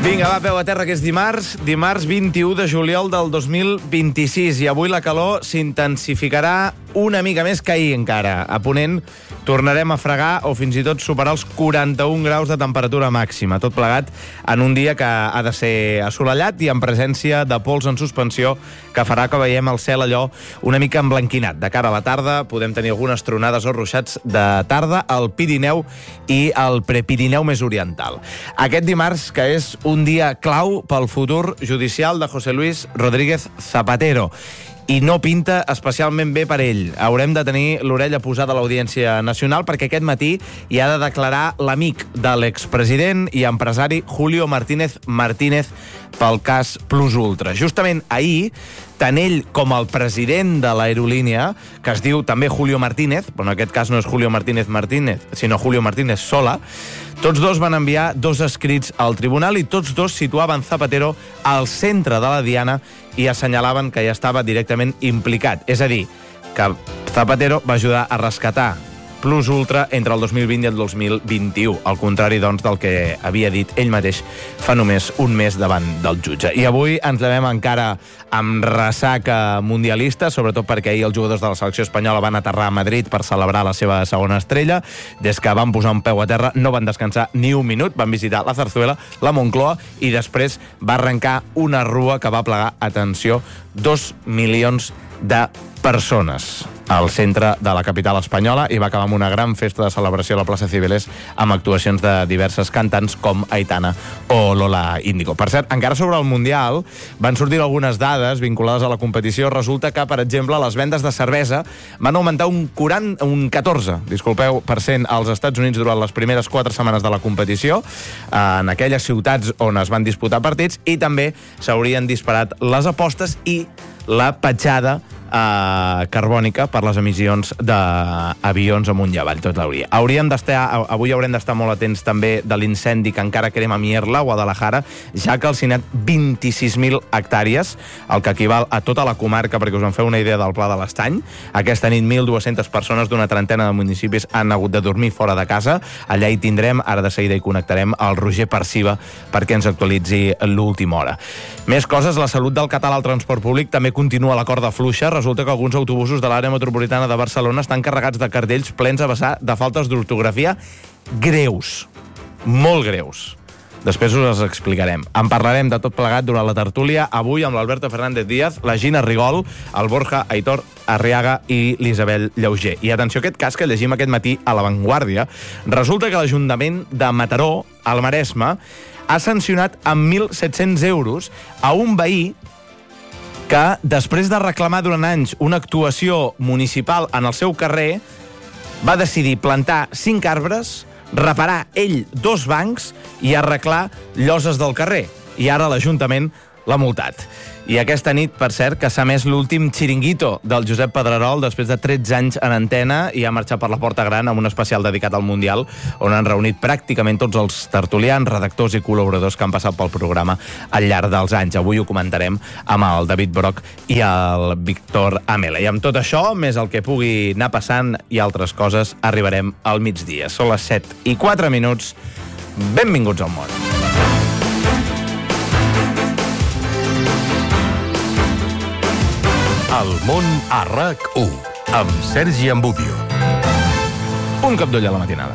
Vinga, va, peu a terra, que és dimarts 21 de juliol del 2026, i avui la calor s'intensificarà una mica més que ahir encara. A Ponent tornarem a fregar o fins i tot superar els 41 graus de temperatura màxima, tot plegat en un dia que ha de ser assolellat i en presència de pols en suspensió que farà que veiem el cel allò una mica emblanquinat. De cara a la tarda podem tenir algunes tronades o ruixats de tarda al Pirineu i al Prepirineu més oriental. Aquest dimarts, que és un dia clau pel futur judicial de José Luis Rodríguez Zapatero, i no pinta especialment bé per ell. Haurem de tenir l'orella posada a l'Audiència Nacional perquè aquest matí hi ha de declarar l'amic de l'expresident i empresari Julio Martínez Martínez pel cas Plus Ultra. Justament ahir, tant ell com el president de l'aerolínia, que es diu també Julio Martínez, però en aquest cas no és Julio Martínez Martínez, sinó Julio Martínez Sola, tots dos van enviar 2 escrits al tribunal i tots dos situaven Zapatero al centre de la diana i assenyalaven que ja estava directament implicat. És a dir, que Zapatero va ajudar a rescatar Plus Ultra entre el 2020 i el 2021, al contrari, doncs, del que havia dit ell mateix fa només un mes davant del jutge. I avui ens llevem encara amb ressaca mundialista, sobretot perquè ahir els jugadors de la selecció espanyola van aterrar a Madrid per celebrar la seva segona estrella. Des que van posar un peu a terra no van descansar ni un minut, van visitar la Zarzuela, la Moncloa, i després va arrencar una rua que va plegar, atenció, 2 milions de persones al centre de la capital espanyola i va acabar amb una gran festa de celebració a la plaça Cibeles amb actuacions de diverses cantants com Aitana o Lola Índigo. Per cert, encara sobre el Mundial van sortir algunes dades vinculades a la competició. Resulta que, per exemple, les vendes de cervesa van augmentar un 14% als Estats Units durant les primeres 4 setmanes de la competició, en aquelles ciutats on es van disputar partits, i també s'haurien disparat les apostes i la petjada carbònica per les emissions d'avions amunt i avall, tot l'hauria. Avui haurem d'estar molt atents també de l'incendi que encara crema a Mierla, a Guadalajara, ja que ha calcinat 26.000 hectàrees, el que equival a tota la comarca, perquè us en feu una idea del Pla de l'Estany. Aquesta nit 1.200 persones d'una trentena de municipis han hagut de dormir fora de casa. Allà hi tindrem, ara de seguida hi connectarem, el Roger Perciba perquè ens actualitzi l'última hora. Més coses, la salut del català al transport públic també continua a la corda fluixa. Resulta que alguns autobusos de l'àrea metropolitana de Barcelona estan carregats de cartells plens a vessar de faltes d'ortografia greus, molt greus. Després us els explicarem. En parlarem de tot plegat durant la tertúlia, avui amb l'Alberto Fernández Díaz, la Gina Rigol, el Borja Aitor Arriaga i l'Isabel Llauger. I atenció a aquest cas que llegim aquest matí a La Vanguardia. Resulta que l'Ajuntament de Mataró, al Maresme, ha sancionat amb 1.700 euros a un veí que, després de reclamar durant anys una actuació municipal en el seu carrer, va decidir plantar 5 arbres, reparar ell 2 bancs i arreglar lloses del carrer. I ara l'Ajuntament l'ha multat. I aquesta nit, per cert, que s'ha emès l'últim xiringuito del Josep Pedrerol després de 13 anys en antena i ha marxat per la Porta Gran amb un especial dedicat al Mundial, on han reunit pràcticament tots els tertulians, redactors i col·laboradors que han passat pel programa al llarg dels anys. Avui ho comentarem amb el David Broc i el Víctor Amela. I amb tot això, més el que pugui anar passant i altres coses, arribarem al migdia. Són les 7:04. Benvinguts al món. El món a RAC1, amb Sergi Ambudio. Un cop d'ull a la matinada.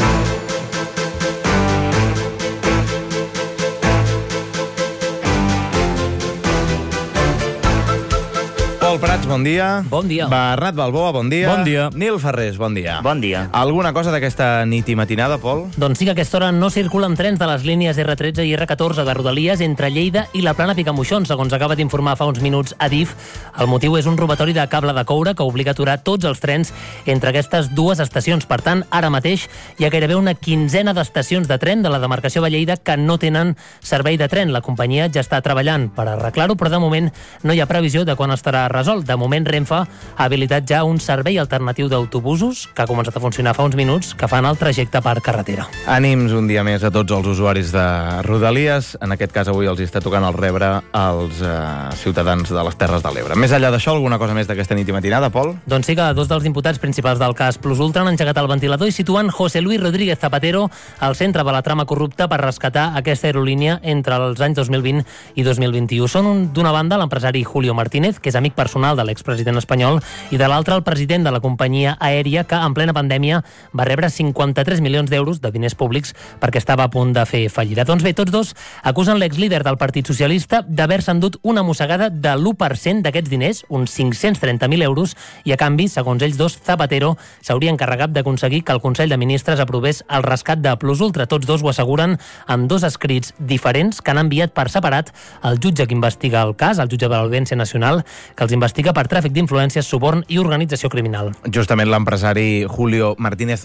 Pol Prats, bon dia. Bon dia. Bernat Balboa, bon dia. Bon dia. Nil Ferrés, bon dia. Bon dia. Alguna cosa d'aquesta nit i matinada, Pol? Doncs sí que a aquesta hora no circulen trens de les línies R13 i R14 de Rodalies entre Lleida i la Plana Picamoixons, segons acaba d'informar fa uns minuts Adif. El motiu és un robatori de cable de coure que obliga a aturar tots els trens entre aquestes dues estacions. Per tant, ara mateix hi ha gairebé una quinzena d'estacions de tren de la demarcació de Lleida que no tenen servei de tren. La companyia ja està treballant per arreglar-ho, però de moment no hi ha previsió de quan estarà resolt. resol. De moment, Renfe ha habilitat ja un servei alternatiu d'autobusos que ha començat a funcionar fa uns minuts, que fan el trajecte per carretera. Ànims un dia més a tots els usuaris de Rodalies. En aquest cas, avui els està tocant el rebre als ciutadans de les Terres de l'Ebre. Més enllà d'això, alguna cosa més d'aquesta nit i matinada, Pol? Doncs sí que dos dels imputats principals del cas Plus Ultra han engegat el ventilador i situen José Luis Rodríguez Zapatero al centre de la trama corrupta per rescatar aquesta aerolínia entre els anys 2020 i 2021. Són d'una banda l'empresari Julio Martínez, que és amic personal de l'expresident espanyol, i de l'altra el president de la companyia aèria, que en plena pandèmia va rebre 53 milions d'euros de diners públics perquè estava a punt de fer fallida. Doncs bé, tots dos acusen l'exlíder del Partit Socialista d'haver-se endut una mossegada de l'1% d'aquests diners, uns 530.000 euros, i a canvi, segons ells dos, Zapatero s'hauria encarregat d'aconseguir que el Consell de Ministres aprovés el rescat de Plus Ultra. Tots dos ho asseguren amb dos escrits diferents que han enviat per separat al jutge que investiga el cas, el jutge de l'Audiència Nacional, que els investiga per tràfic d'influències, suborn i organització criminal. Justament l'empresari Julio Martínez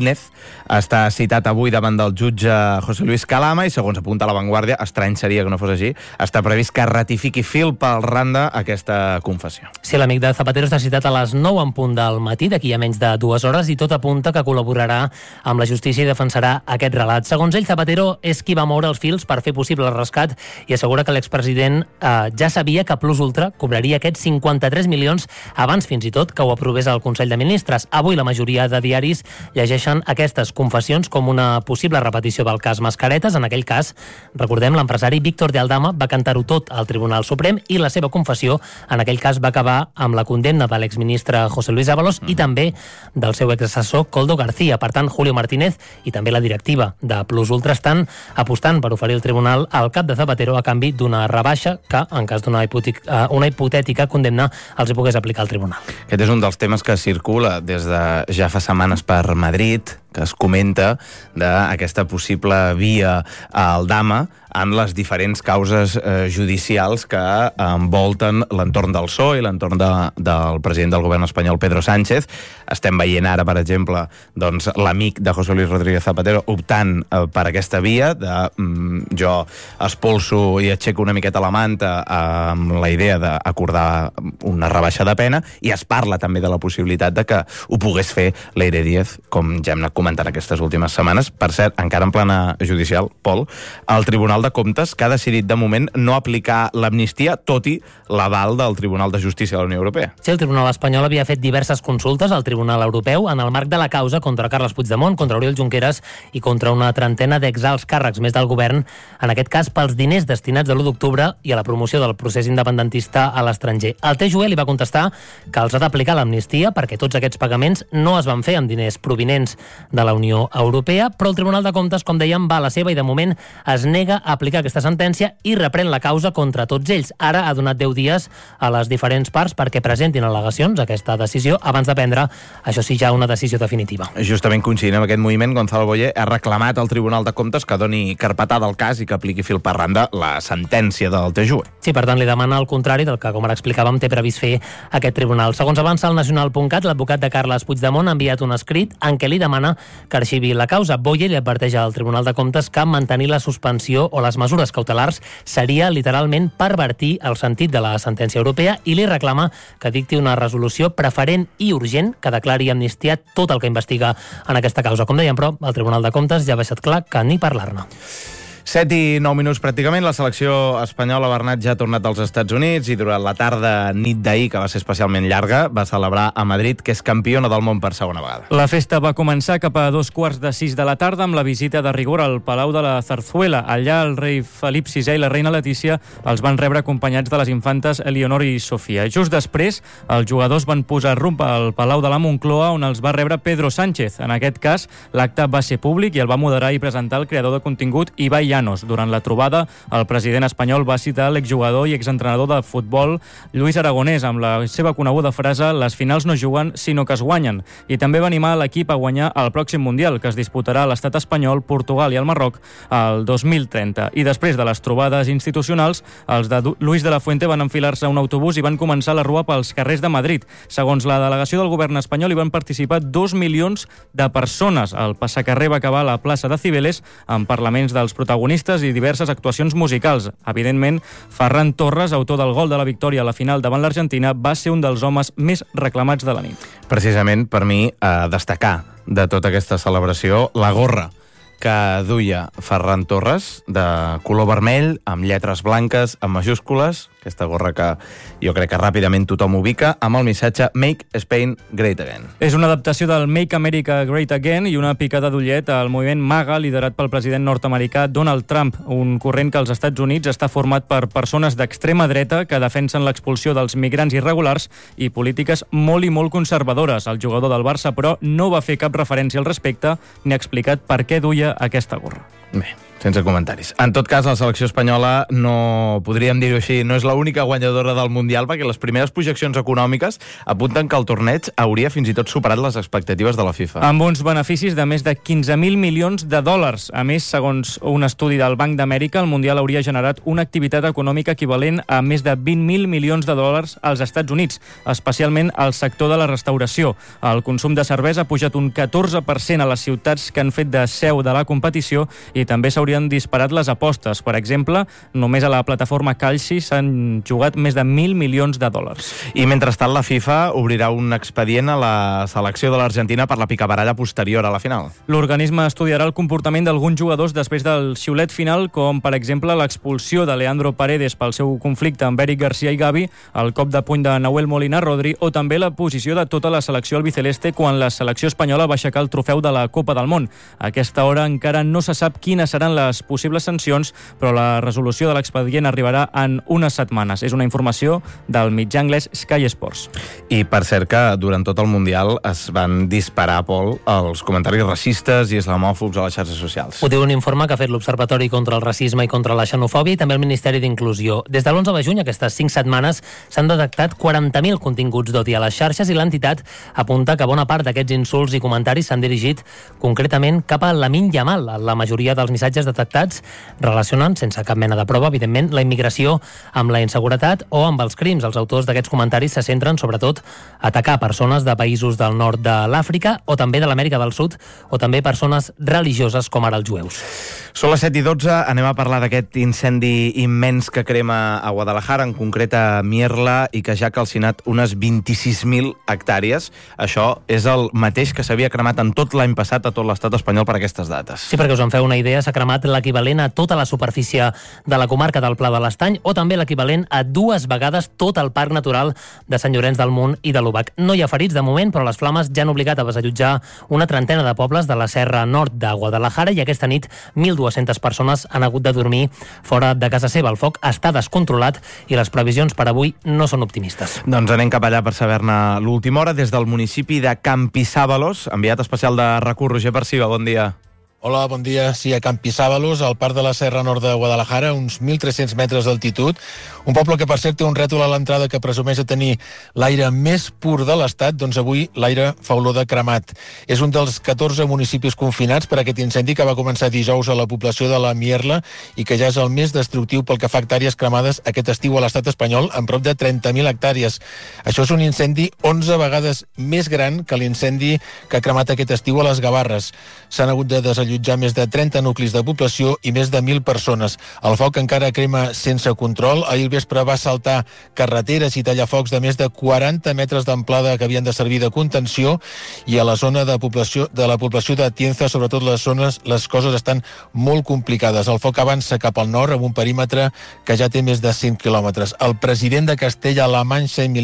està citat avui davant del jutge José Luis Calama i, segons apunta La Vanguardia, estrany seria que no fos així, està previst que ratifiqui fil per randa aquesta confessió. Sí, l'amic de Zapatero està citat a les 9 en punt del matí, d'aquí a menys de 2 hores, i tot apunta que col·laborarà amb la justícia i defensarà aquest relat. Segons ell, Zapatero és qui va moure els fils per fer possible el rescat i assegura que l'expresident ja sabia que Plus Ultra cobraria aquests 53 milions abans fins i tot que ho aprovés el Consell de Ministres. Avui la majoria de diaris llegeixen aquestes confessions com una possible repetició del cas Mascaretes. En aquell cas, recordem, l'empresari Víctor de Aldama va cantar-ho tot al Tribunal Suprem i la seva confessió en aquell cas va acabar amb la condemna de l'exministre José Luis Ábalos i també del seu exassessor Koldo García. Per tant, Julio Martínez i també la directiva de Plus Ultra estan apostant per oferir al tribunal al cap de Zapatero a canvi d'una rebaixa que, en cas d'una hipotètica condemna, els hi pogués aplicar al tribunal. Aquest és un dels temes que circula des de ja fa setmanes per Madrid, que es comenta d'aquesta possible via a Aldama en les diferents causes judicials que envolten l'entorn del PSOE i l'entorn del president del govern espanyol, Pedro Sánchez. Estem veient ara, per exemple, doncs, l'amic de José Luis Rodríguez Zapatero optant per aquesta via de jo expulso i aixeco una miqueta la manta amb la idea d'acordar una rebaixa de pena, i es parla també de la possibilitat de que ho pogués fer Leire Díez, com ja hem anat comentant aquestes últimes setmanes. Per cert, encara en plana judicial, Pol, el Tribunal de Comptes, que ha decidit de moment no aplicar l'amnistia, tot i l'aval del Tribunal de Justícia de la Unió Europea. Sí, el Tribunal espanyol havia fet diverses consultes al Tribunal Europeu en el marc de la causa contra Carles Puigdemont, contra Oriol Junqueras i contra una trentena d'exalts càrrecs més del govern, en aquest cas pels diners destinats a l'1 d'octubre i a la promoció del procés independentista a l'estranger. El TJUE li va contestar que els ha d'aplicar l'amnistia perquè tots aquests pagaments no es van fer amb diners provinents de la Unió Europea, però el Tribunal de Comptes, com dèiem, va a la seva i de moment es nega a aplicar aquesta sentència i reprèn la causa contra tots ells. Ara ha donat 10 dies a les diferents parts perquè presentin al·legacions a aquesta decisió abans de prendre, això sí, ja una decisió definitiva. Justament coincidint amb aquest moviment, Gonzalo Boyer ha reclamat al Tribunal de Comptes que doni carpetada al cas i que apliqui fil per randa la sentència del TJUE. Sí, per tant, li demana el contrari del que, com ara explicàvem, té previst fer aquest tribunal. Segons avança el Nacional.cat, l'advocat de Carles Puigdemont ha enviat un escrit en què li demana que arxivi la causa. Boyer li adverteix al Tribunal de Comptes que mantenir la suspensió o les mesures cautelars seria literalment pervertir el sentit de la sentència europea i li reclama que dicti una resolució preferent i urgent que declari amnistiat tot el que investiga en aquesta causa. Com dèiem, però, el Tribunal de Comptes ja ha deixat clar que ni parlar-ne. 7 i 9 minuts pràcticament, la selecció espanyola Bernat ja ha tornat als Estats Units i durant la tarda nit d'ahir, que va ser especialment llarga, va celebrar a Madrid que és campiona del món per segona vegada. La festa va començar cap a 2:15 de la tarda amb la visita de rigor al Palau de la Zarzuela. Allà el rei Felip VI i la reina Letícia els van rebre acompanyats de les infantes Eleonor i Sofia. Just després, els jugadors van posar rumb al Palau de la Moncloa, on els va rebre Pedro Sánchez. En aquest cas, l'acte va ser públic i el va moderar i presentar el creador de contingut Ibai Llanos. Durant la trobada, el president espanyol va citar l'exjugador i exentrenador de futbol Luis Aragonès amb la seva coneguda frase «Les finals no juguen, sinó que es guanyen». I també va animar l'equip a guanyar el pròxim Mundial, que es disputarà a l'estat espanyol, Portugal i el Marroc el 2030. I després de les trobades institucionals, els de Luis de la Fuente van enfilar-se a un autobús i van començar la rua pels carrers de Madrid. Segons la delegació del govern espanyol, hi van participar 2 milions de persones. El passacarrer va acabar a la plaça de Cibeles amb parlaments dels protagonistes protagonistes i diverses actuacions musicals. Evidentment, Ferran Torres, autor del gol de la victòria a la final davant l'Argentina, va ser un dels homes més reclamats de la nit. Precisament, per mi, destacar de tota aquesta celebració la gorra que duia Ferran Torres, de color vermell, amb lletres blanques, amb majúscules, aquesta gorra que jo crec que ràpidament tothom ubica, amb el missatge Make Spain Great Again. És una adaptació del Make America Great Again i una picada d'ullet al moviment MAGA liderat pel president nord-americà Donald Trump, un corrent que als Estats Units està format per persones d'extrema dreta que defensen l'expulsió dels migrants irregulars i polítiques molt i molt conservadores. El jugador del Barça, però, no va fer cap referència al respecte ni ha explicat per què duia aquesta gorra. Bé, sense comentaris. En tot cas, la selecció espanyola no, podríem dir-ho així, no és l'única guanyadora del Mundial, perquè les primeres projeccions econòmiques apunten que el torneig hauria fins i tot superat les expectatives de la FIFA. Amb uns beneficis de més de 15.000 milions de dòlars. A més, segons un estudi del Banc d'Amèrica, el Mundial hauria generat una activitat econòmica equivalent a més de 20.000 milions de dòlars als Estats Units, especialment al sector de la restauració. El consum de cervesa ha pujat un 14% a les ciutats que han fet de seu de la competició i també s'haurien disparat les apostes. Per exemple, només a la plataforma Calci s'han jugat més de 1.000 milions de dòlars. I mentrestant la FIFA obrirà un expedient a la selecció de l'Argentina per la picabaralla posterior a la final. L'organisme estudiarà el comportament d'alguns jugadors després del xiulet final, com per exemple l'expulsió de Leandro Paredes pel seu conflicte amb Eric Garcia i Gavi, el cop de puny de Nahuel Molina Rodri o també la posició de tota la selecció albiceleste quan la selecció espanyola va aixecar el trofeu de la Copa del Món. A aquesta hora encara no se sap quines seran les possibles sancions, però la resolució de l'expedient arribarà en unes setmanes. És una informació del mitjà anglès Sky Sports. I per cert que durant tot el Mundial es van disparar, Pol, els comentaris racistes i islamòfobs a les xarxes socials. Ho diu un informe que ha fet l'Observatori contra el Racisme i contra la Xenofòbia i també el Ministeri d'Inclusió. Des de l'11 de juny, aquestes 5 setmanes, s'han detectat 40.000 continguts d'odi a les xarxes i l'entitat apunta que bona part d'aquests insults i comentaris s'han dirigit concretament cap a Lamine Yamal. La majoria dels missatges detectats relacionen, sense cap mena de prova, evidentment, la immigració amb la inseguretat o amb els crims. Els autors d'aquests comentaris se centren, sobretot, a atacar persones de països del nord de l'Àfrica o també de l'Amèrica del Sud o també persones religioses com ara els jueus. Són les 7:12, anem a parlar d'aquest incendi immens que crema a Guadalajara, en concret a Mierla, i que ja ha calcinat unes 26.000 hectàrees. Això és el mateix que s'havia cremat en tot l'any passat a tot l'estat espanyol per aquestes dates. Sí, perquè us en feu una idea, s'ha cremat l'equivalent a tota la superfície de la comarca del Pla de l'Estany o també l'equivalent a 2 vegades tot el Parc Natural de Sant Llorenç del Munt i de l'Úbac. No hi ha ferits de moment, però les flames ja han obligat a desallotjar una trentena de pobles de la Serra Nord de Guadalajara i aquesta nit 1.200 persones han hagut de dormir fora de casa seva. El foc està descontrolat i les previsions per avui no són optimistes. Doncs anem cap allà per saber-ne l'última hora des del municipi de Campisàbalos. Enviat especial de RAC1, Roger Perciba, bon dia. Hola, bon dia. Sí, a Campisàbalos, al parc de la Serra Nord de Guadalajara, uns 1.300 metres d'altitud. Un poble que, per cert, té un rètol a l'entrada que presumeix de tenir l'aire més pur de l'estat, doncs avui l'aire fa olor de cremat. És un dels 14 municipis confinats per aquest incendi que va començar dijous a la població de la Mierla i que ja és el més destructiu pel que fa a hectàrees cremades aquest estiu a l'estat espanyol, amb prop de 30.000 hectàrees. Això és un incendi 11 vegades més gran que l'incendi que ha cremat aquest estiu a les Gavarres. S'han hagut de desallotjar més de 30 nuclis de població i més de 1.000 persones. El foc encara crema sense control. Ahir al vespre va saltar carreteres i tallafocs de més de 40 metres d'amplada que havien de servir de contenció i a la zona de la població de Tienza, sobretot les coses estan molt complicades. El foc avança cap al nord amb un perímetre que ja té més de 100 quilòmetres. El president de Castella-La Manxa,